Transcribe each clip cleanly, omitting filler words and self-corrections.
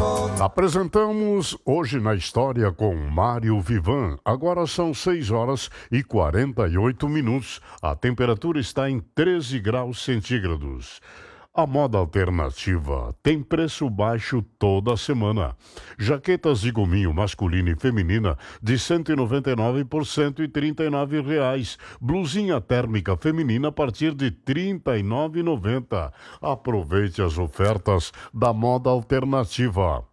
Apresentamos Hoje na História com Mário Vivan. Agora são 6 horas e 48 minutos. A temperatura está em 13 graus centígrados. A moda alternativa tem preço baixo toda semana. Jaquetas de gominho masculina e feminina de R$ 199 por R$ 139. Blusinha térmica feminina a partir de R$ 39,90. Aproveite as ofertas da moda alternativa.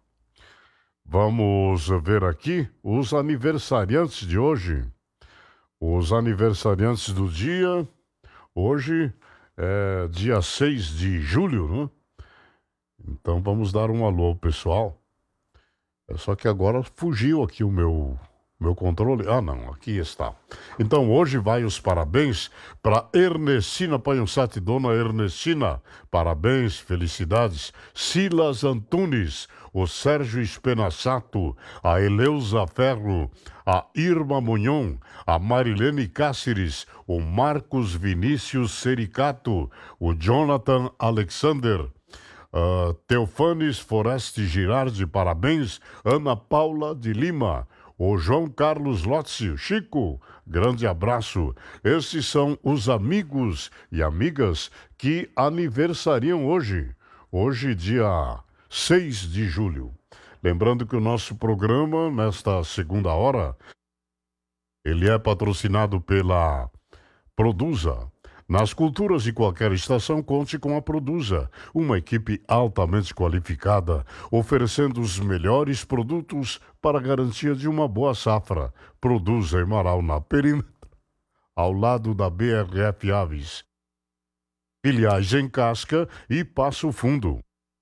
Vamos ver aqui os aniversariantes de hoje. Os aniversariantes do dia, hoje é dia 6 de julho, né? Então vamos dar um alô ao pessoal. Só que agora fugiu aqui o meu controle. Ah, não, aqui está. Então hoje vai os parabéns para Ernestina Panhossati, dona Ernestina. Parabéns, felicidades. Silas Antunes, o Sérgio Espenassato, a Eleusa Ferro, a Irma Munhon, a Marilene Cáceres, o Marcos Vinícius Sericato, o Jonathan Alexander, Teofanes Foreste Girardi, parabéns, Ana Paula de Lima, o João Carlos Lotzi, Chico, grande abraço. Esses são os amigos e amigas que aniversariam hoje dia 6 de julho. Lembrando que o nosso programa, nesta segunda hora, ele é patrocinado pela Produza. Nas culturas de qualquer estação, conte com a Produza, uma equipe altamente qualificada, oferecendo os melhores produtos para a garantia de uma boa safra. Produza em Marau, na Perímetro, ao lado da BRF Aves. Filiais em Casca e Passo Fundo.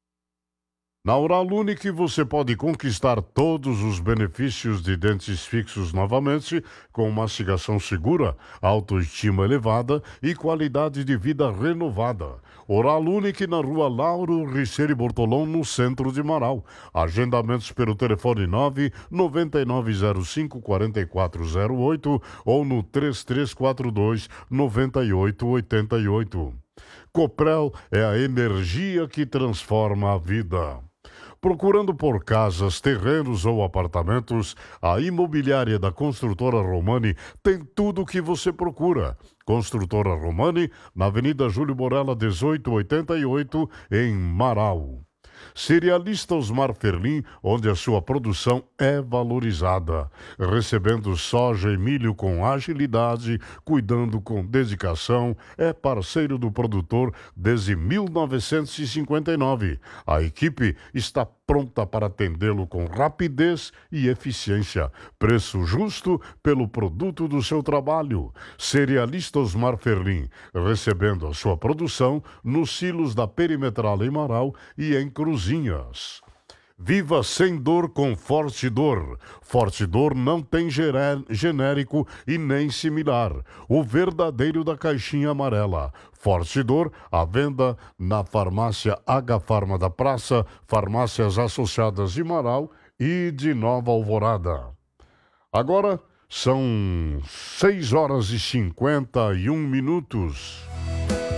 Na Oral Unique você pode conquistar todos os benefícios de dentes fixos novamente com mastigação segura, autoestima elevada e qualidade de vida renovada. Oral Unique na rua Lauro Riccieri Bortolom, no centro de Marau. Agendamentos pelo telefone 99905-4408 ou no 3342-9888. Coprel é a energia que transforma a vida. Procurando por casas, terrenos ou apartamentos, a imobiliária da Construtora Romani tem tudo o que você procura. Construtora Romani, na Avenida Júlio Borella, 1888, em Marau. Cerealista Osmar Ferlin, onde a sua produção é valorizada, recebendo soja e milho com agilidade, cuidando com dedicação, é parceiro do produtor desde 1959. A equipe está pronta para atendê-lo com rapidez e eficiência. Preço justo pelo produto do seu trabalho. Cerealista Osmar Ferlin, recebendo a sua produção nos silos da Perimetral em Marau e em Cruzinhas. Viva sem dor com Forte Dor. Forte Dor não tem genérico e nem similar. O verdadeiro da caixinha amarela. Forte Dor, à venda na farmácia H-Farma da Praça, farmácias associadas de Marau e de Nova Alvorada. Agora são 6 horas e 51 minutos.